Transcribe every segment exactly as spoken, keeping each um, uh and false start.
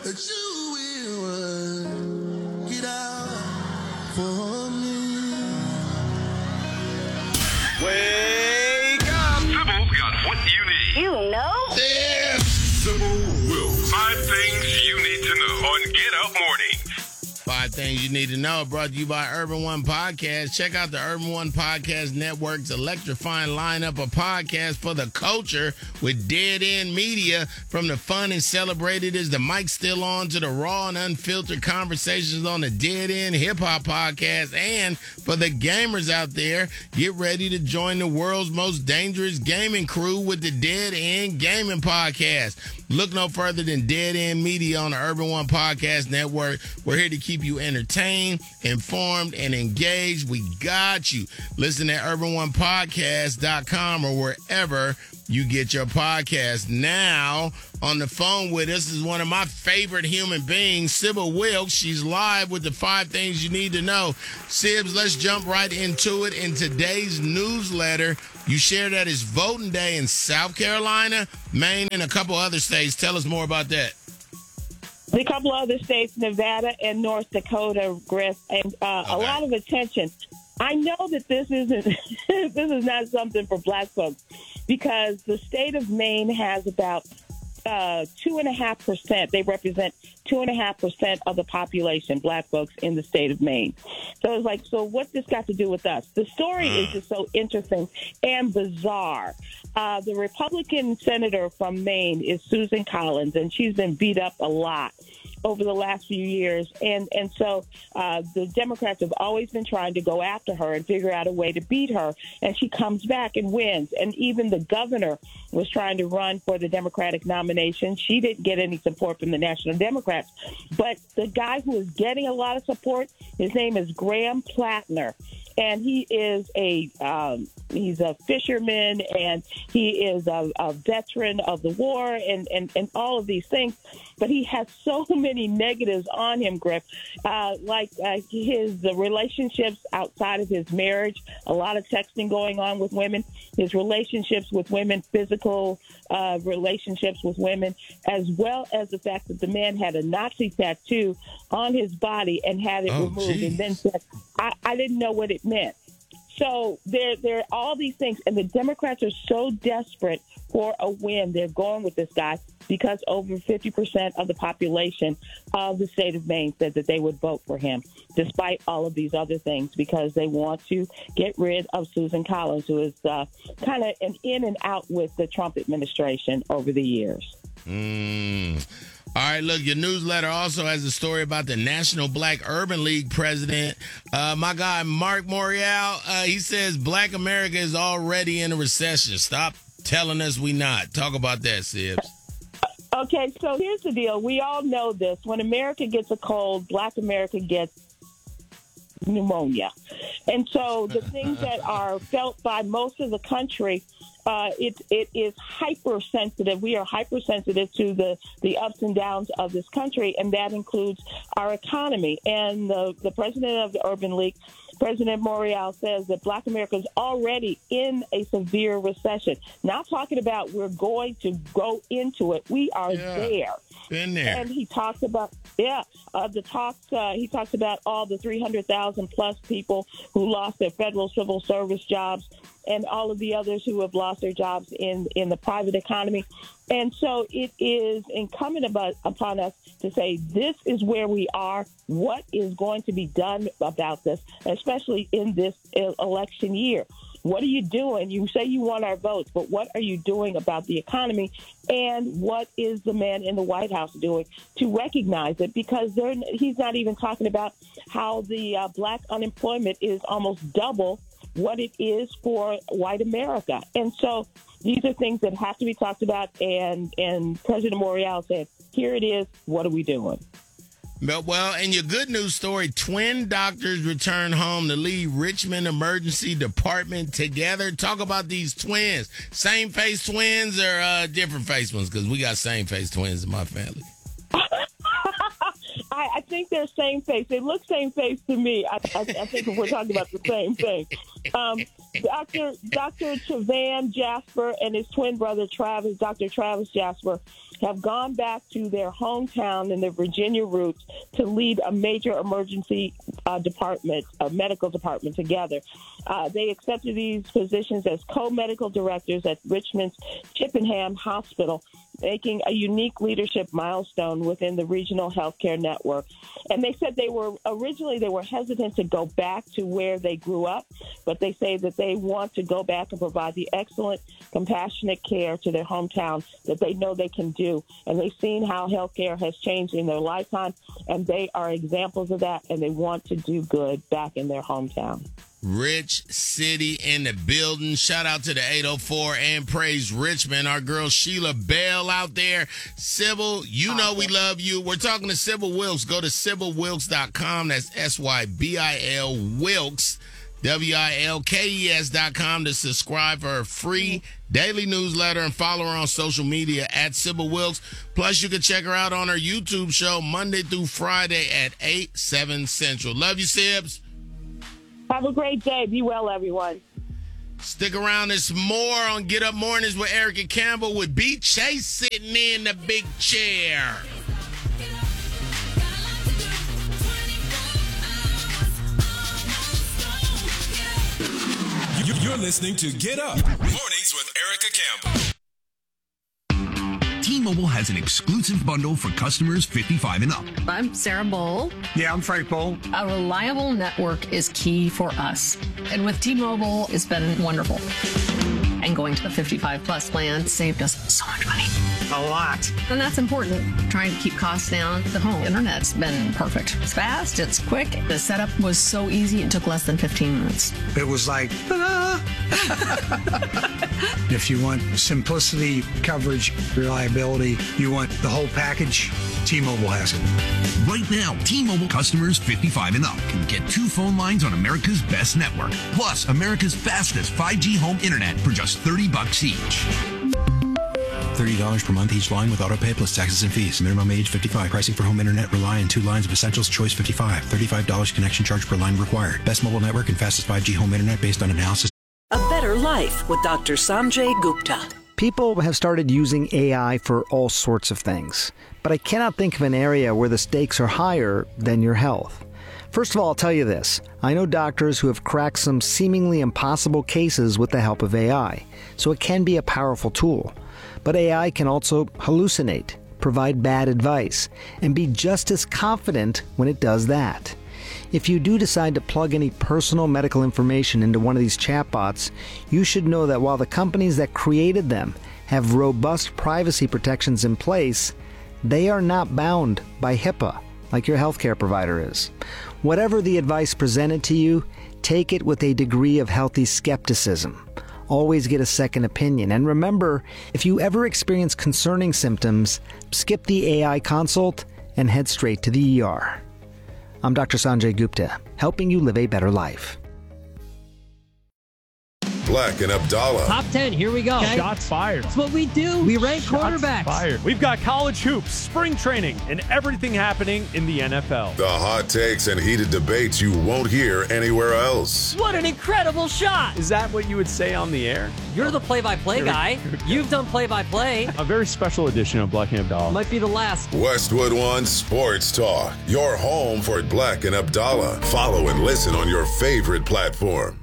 that you will get out for me. Wake up! Sybil's got what you need. You know? Yeah. Sybil Wilkes. Five things you need to know on Get Up Morning. Five things you need to know, brought to you by Urban One Podcast. Check out the Urban One Podcast Network's electrifying lineup of podcasts for the culture with Dead End Media. From the fun and celebrated is the mic still on to the raw and unfiltered conversations on the Dead End Hip Hop Podcast. And for the gamers out there, get ready to join the world's most dangerous gaming crew with the Dead End Gaming Podcast. Look no further than Dead End Media on the Urban One Podcast Network. We're here to keep you entertained, informed, and engaged. We got you. Listen at urban one podcast dot com or wherever you get your podcast. Now, on the phone with us is one of my favorite human beings, Sybil Wilkes. She's live with the five things you need to know. Sibs, let's jump right into it. In today's newsletter, you share that it's voting day in South Carolina, Maine, and a couple other states. Tell us more about that. A couple other states, Nevada and North Dakota, Griff, and uh, okay. a lot of attention. I know that this isn't this is not something for black folks because the state of Maine has about uh, two and a half percent. They represent two and a half percent of the population, black folks in the state of Maine. So it's like, so what's this got to do with us? The story is just so interesting and bizarre. Uh, the Republican senator from Maine is Susan Collins, and she's been beat up a lot over the last few years. And, and so uh, the Democrats have always been trying to go after her and figure out a way to beat her. And she comes back and wins. And even the governor was trying to run for the Democratic nomination. She didn't get any support from the National Democrats. But the guy who is getting a lot of support, his name is Graham Plattner. And he is a um, he's a fisherman, and he is a, a veteran of the war, and, and, and all of these things. But he has so many negatives on him, Griff, uh, like uh, his the relationships outside of his marriage, a lot of texting going on with women, his relationships with women, physical uh, relationships with women, as well as the fact that the man had a Nazi tattoo on his body and had it Oh, removed, geez. and then said, I, I didn't know what it meant. So there, there are all these things, and the Democrats are so desperate for a win. They're going with this guy because over fifty percent of the population of the state of Maine said that they would vote for him, despite all of these other things, because they want to get rid of Susan Collins, who is uh, kind of an in and out with the Trump administration over the years. Mm. All right, look, your newsletter also has a story about the National Black Urban League president. Uh, my guy, Mark Morial, uh, he says Black America is already in a recession. Stop telling us we not. Talk about that, Sibs. Okay, so here's the deal. We all know this. When America gets a cold, Black America gets pneumonia. And so the things that are felt by most of the country, uh, it, it is hypersensitive. We are hypersensitive to the, the ups and downs of this country, and that includes our economy. And the, the president of the Urban League, President Morial, says that Black America is already in a severe recession. Not talking about we're going to go into it. We are Yeah. there. Been there. And he talks about, yeah, uh, the talks, uh, he talks about all the three hundred thousand plus people who lost their federal civil service jobs and all of the others who have lost their jobs in, in the private economy. And so it is incumbent about, upon us to say, this is where we are. What is going to be done about this, especially in this election year? What are you doing? You say you want our votes, but what are you doing about the economy? And what is the man in the White House doing to recognize it? Because they're, he's not even talking about how the uh, black unemployment is almost double what it is for white America. And so these are things that have to be talked about. And, and President Morial said, here it is. What are we doing? Well, in your good news story, twin doctors return home to lead Richmond Emergency Department together. Talk about these twins. Same face twins or uh, different face ones? Because we got same face twins in my family. I, I think they're same face. They look same face to me. I, I, I think we're talking about the same thing. Um, Doctor Doctor Travan Jasper and his twin brother Travis, Doctor Travis Jasper, have gone back to their hometown in their Virginia roots to lead a major emergency uh, department, a medical department together. Uh, they accepted these positions as co-medical directors at Richmond's Chippenham Hospital, making a unique leadership milestone within the regional healthcare network. And they said they were originally they were hesitant to go back to where they grew up, but they say that they want to go back and provide the excellent, compassionate care to their hometown that they know they can do. And they've seen how healthcare has changed in their lifetime, and they are examples of that, and they want to do good back in their hometown. Rich City in the building. Shout out to the eight oh four and Praise Richmond. Our girl Sheila Bell out there. Sybil, you know we love you. We're talking to Sybil Wilkes. Go to sybil wilkes dot com. That's S Y B I L Wilkes, W I L K E S dot com to subscribe for her free daily newsletter and follow her on social media at Sybil Wilkes. Plus, you can check her out on her YouTube show Monday through Friday at eight, seven Central. Love you, Sibs. Have a great day. Be well, everyone. Stick around. There's more on Get Up Mornings with Erica Campbell with B. Chase sitting in the big chair. You're listening to Get Up Mornings with Erica Campbell. T-Mobile has an exclusive bundle for customers fifty-five and up. I'm Sarah Bowl. Yeah, I'm Frank Bowl. A reliable network is key for us. And with T-Mobile, it's been wonderful. And going to the fifty-five plus plan saved us so much money. A lot. And that's important. Trying to keep costs down. The home internet's been perfect. It's fast. It's quick. The setup was so easy. It took less than fifteen minutes. It was like, ah. If you want simplicity, coverage, reliability, you want the whole package, T-Mobile has it. Right now, T-Mobile customers fifty-five and up can get two phone lines on America's best network, plus America's fastest five G home internet for just thirty bucks each. thirty dollars per month each line with auto pay plus taxes and fees. Minimum age fifty-five. Pricing for home internet rely on two lines of Essentials Choice fifty-five. thirty-five dollars connection charge per line required. Best mobile network and fastest five G home internet based on analysis. A Better Life with Doctor Sanjay Gupta. People have started using A I for all sorts of things, but I cannot think of an area where the stakes are higher than your health. First of all, I'll tell you this. I know doctors who have cracked some seemingly impossible cases with the help of A I, so it can be a powerful tool. But A I can also hallucinate, provide bad advice, and be just as confident when it does that. If you do decide to plug any personal medical information into one of these chatbots, you should know that while the companies that created them have robust privacy protections in place, they are not bound by HIPAA like your healthcare provider is. Whatever the advice presented to you, take it with a degree of healthy skepticism. Always get a second opinion. And remember, if you ever experience concerning symptoms, skip the A I consult and head straight to the E R. I'm Doctor Sanjay Gupta, helping you live a better life. Black and Abdallah. Top ten, here we go. Okay. Shots fired. That's what we do. We rank Shots quarterbacks. Fired. We've got college hoops, spring training, and everything happening in the N F L. The hot takes and heated debates you won't hear anywhere else. What an incredible shot. Is that what you would say on the air? You're the play-by-play Here guy. You've done play-by-play. A very special edition of Black and Abdallah. Might be the last. Westwood One Sports Talk. Your home for Black and Abdallah. Follow and listen on your favorite platform.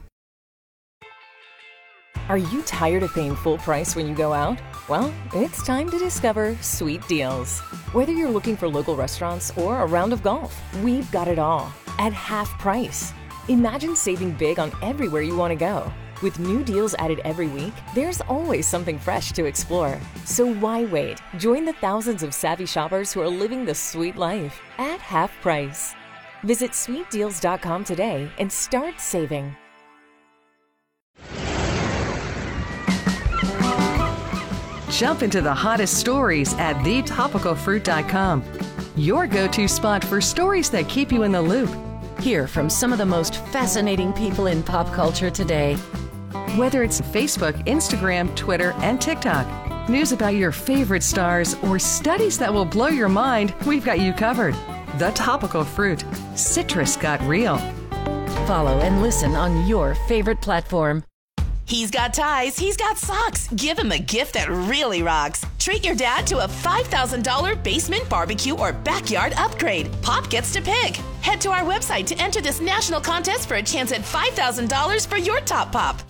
Are you tired of paying full price when you go out? Well, it's time to discover Sweet Deals. Whether you're looking for local restaurants or a round of golf, we've got it all at half price. Imagine saving big on everywhere you want to go. With new deals added every week, there's always something fresh to explore. So why wait? Join the thousands of savvy shoppers who are living the sweet life at half price. Visit sweet deals dot com today and start saving. Jump into the hottest stories at the topical fruit dot com. Your go-to spot for stories that keep you in the loop. Hear from some of the most fascinating people in pop culture today. Whether it's Facebook, Instagram, Twitter, and TikTok, news about your favorite stars, or studies that will blow your mind, we've got you covered. The Topical Fruit. Citrus got real. Follow and listen on your favorite platform. He's got ties, he's got socks. Give him a gift that really rocks. Treat your dad to a five thousand dollars basement barbecue or backyard upgrade. Pop gets to pick. Head to our website to enter this national contest for a chance at five thousand dollars for your top pop.